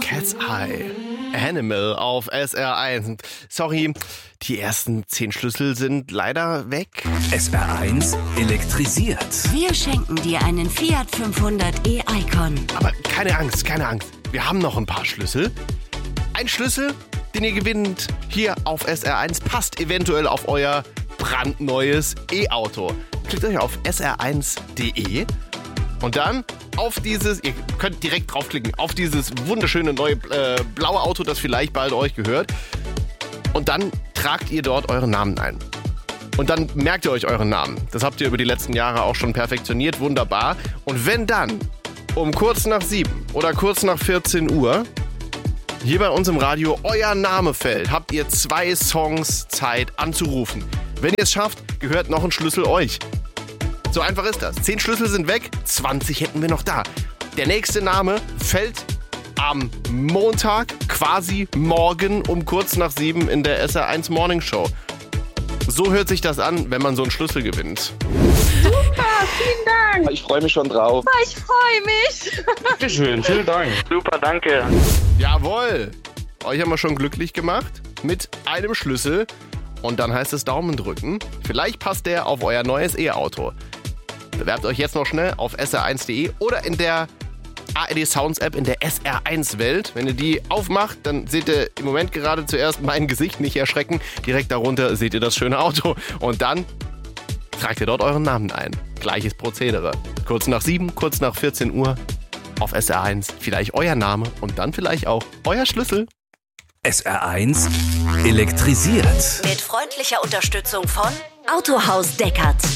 Cat's Eye. Animal auf SR1. Sorry, die ersten 10 Schlüssel sind leider weg. SR1 elektrisiert. Wir schenken dir einen Fiat 500e Icon. Aber keine Angst, keine Angst. Wir haben noch ein paar Schlüssel. Ein Schlüssel, den ihr gewinnt hier auf SR1, passt eventuell auf euer brandneues E-Auto. Klickt euch auf sr1.de und dann auf dieses, ihr könnt direkt draufklicken, auf dieses wunderschöne neue blaue Auto, das vielleicht bald euch gehört. Und dann tragt ihr dort euren Namen ein. Und dann merkt ihr euch euren Namen. Das habt ihr über die letzten Jahre auch schon perfektioniert, wunderbar. Und wenn dann um kurz nach 7 oder kurz nach 14 Uhr hier bei uns im Radio euer Name fällt, habt ihr 2 Songs Zeit anzurufen. Wenn ihr es schafft, gehört noch ein Schlüssel euch. So einfach ist das. 10 Schlüssel sind weg, 20 hätten wir noch da. Der nächste Name fällt am Montag, quasi morgen um kurz nach 7 in der SR1 Morning Show. So hört sich das an, wenn man so einen Schlüssel gewinnt. Super, vielen Dank. Ich freue mich schon drauf. Ich freue mich. Bitteschön, vielen Dank. Super, danke. Jawohl! Euch haben wir schon glücklich gemacht mit einem Schlüssel. Und dann heißt es Daumen drücken. Vielleicht passt der auf euer neues E-Auto. Bewerbt euch jetzt noch schnell auf sr1.de oder in der ARD Sounds App in der SR1 Welt. Wenn ihr die aufmacht, dann seht ihr im Moment gerade zuerst mein Gesicht, nicht erschrecken. Direkt darunter seht ihr das schöne Auto. Und dann tragt ihr dort euren Namen ein. Gleiches Prozedere. Kurz nach 7, kurz nach 14 Uhr auf SR1. Vielleicht euer Name und dann vielleicht auch euer Schlüssel. SR1 elektrisiert. Mit freundlicher Unterstützung von Autohaus Deckert.